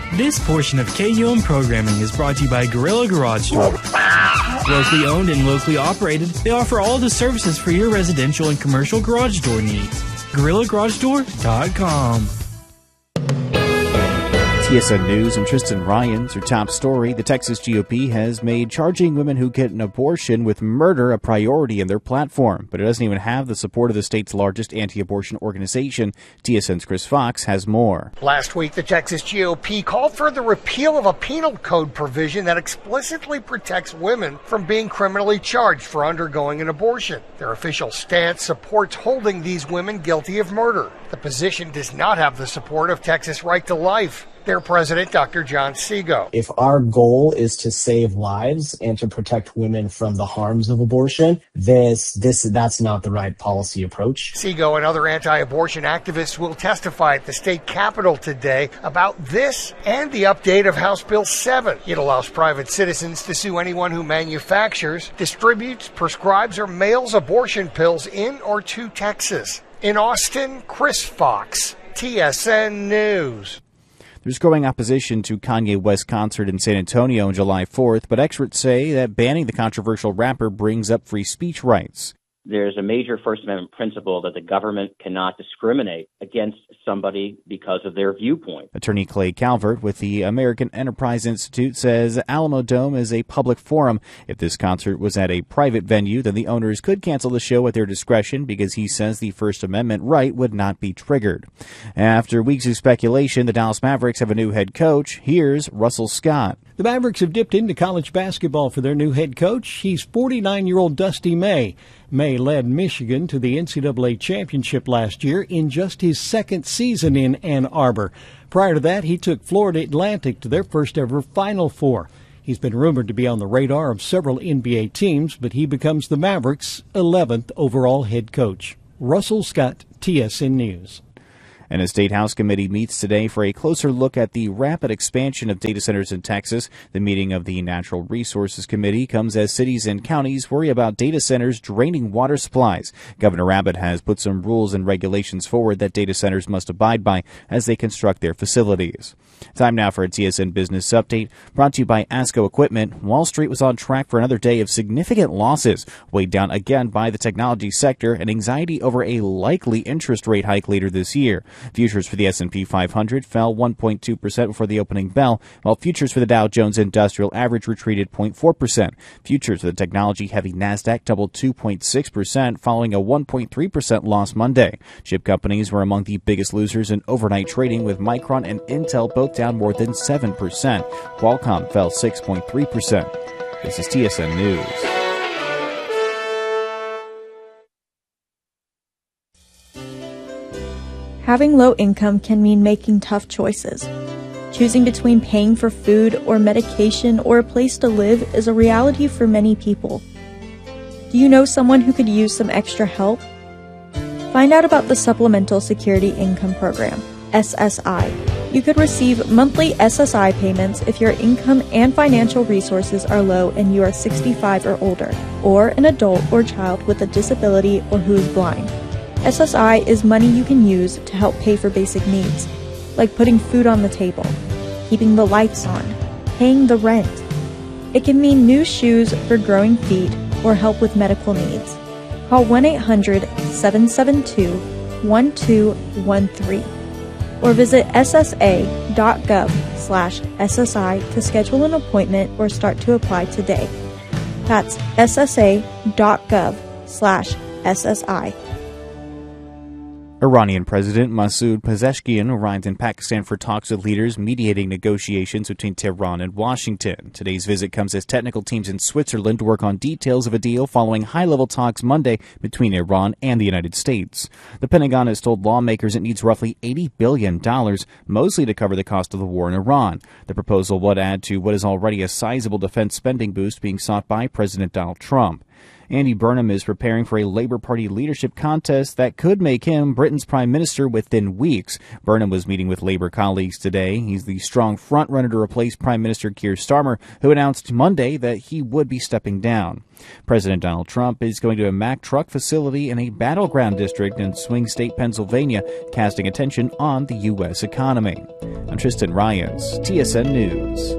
This portion of KUM programming is brought to you by Gorilla Garage Door. Locally owned and locally operated, they offer all the services for your residential and commercial garage door needs. GorillaGarageDoor.com. TSN News, I'm Tristan Ryans. Your top story, the Texas GOP has made charging women who get an abortion with murder a priority in their platform, but it doesn't even have the support of the state's largest anti-abortion organization. TSN's Chris Fox has more. Last week, the Texas GOP called for the repeal of a penal code provision that explicitly protects women from being criminally charged for undergoing an abortion. Their official stance supports holding these women guilty of murder. The position does not have the support of Texas Right to Life. Their president, Dr. John Seago. If our goal is to save lives and to protect women from the harms of abortion, that's not the right policy approach. Seago and other anti-abortion activists will testify at the state capitol today about this and the update of House Bill 7. It allows private citizens to sue anyone who manufactures, distributes, prescribes, or mails abortion pills in or to Texas. In Austin, Chris Fox, TSN News. There's growing opposition to Kanye West's concert in San Antonio on July 4th, but experts say that banning the controversial rapper brings up free speech rights. There's a major First Amendment principle that the government cannot discriminate against somebody because of their viewpoint. Attorney Clay Calvert with the American Enterprise Institute says Alamo Dome is a public forum. If this concert was at a private venue, then the owners could cancel the show at their discretion because he says the First Amendment right would not be triggered. After weeks of speculation, the Dallas Mavericks have a new head coach. Here's Russell Scott. The Mavericks have dipped into college basketball for their new head coach. He's 49-year-old Dusty May. May led Michigan to the NCAA championship last year in just his second season in Ann Arbor. Prior to that, he took Florida Atlantic to their first ever Final Four. He's been rumored to be on the radar of several NBA teams, but he becomes the Mavericks' 11th overall head coach. Russell Scott, TSN News. And a state House committee meets today for a closer look at the rapid expansion of data centers in Texas. The meeting of the Natural Resources Committee comes as cities and counties worry about data centers draining water supplies. Governor Abbott has put some rules and regulations forward that data centers must abide by as they construct their facilities. Time now for a TSN Business Update, brought to you by ASCO Equipment. Wall Street was on track for another day of significant losses, weighed down again by the technology sector and anxiety over a likely interest rate hike later this year. Futures for the S&P 500 fell 1.2% before the opening bell, while futures for the Dow Jones Industrial Average retreated 0.4%. Futures for the technology-heavy NASDAQ doubled 2.6% following a 1.3% loss Monday. Chip companies were among the biggest losers in overnight trading, with Micron and Intel both down more than 7%. Qualcomm fell 6.3%. This is TSN News. Having low income can mean making tough choices. Choosing between paying for food or medication or a place to live is a reality for many people. Do you know someone who could use some extra help? Find out about the Supplemental Security Income Program, SSI. You could receive monthly SSI payments if your income and financial resources are low and you are 65 or older, or an adult or child with a disability or who is blind. SSI is money you can use to help pay for basic needs, like putting food on the table, keeping the lights on, paying the rent. It can mean new shoes for growing feet or help with medical needs. Call 1-800-772-1213 or visit ssa.gov/SSI to schedule an appointment or start to apply today. That's ssa.gov/SSI. Iranian President Masoud Pezeshkian arrived in Pakistan for talks with leaders mediating negotiations between Tehran and Washington. Today's visit comes as technical teams in Switzerland work on details of a deal following high-level talks Monday between Iran and the United States. The Pentagon has told lawmakers it needs roughly $80 billion, mostly to cover the cost of the war in Iran. The proposal would add to what is already a sizable defense spending boost being sought by President Donald Trump. Andy Burnham is preparing for a Labour Party leadership contest that could make him Britain's Prime Minister within weeks. Burnham was meeting with Labour colleagues today. He's the strong frontrunner to replace Prime Minister Keir Starmer, who announced Monday that he would be stepping down. President Donald Trump is going to a Mack truck facility in a battleground district in swing state Pennsylvania, casting attention on the U.S. economy. I'm Tristan Ryans, TSN News.